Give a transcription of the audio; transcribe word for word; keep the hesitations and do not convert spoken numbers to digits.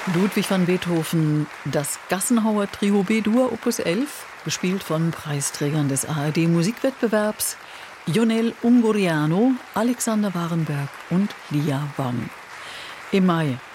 Ludwig van Beethoven, das Gassenhauer Trio B-Dur Opus elf, gespielt von Preisträgern des A R D-Musikwettbewerbs Ionel Ungurianu, Alexander Warenberg und Lia Wang. Im Mai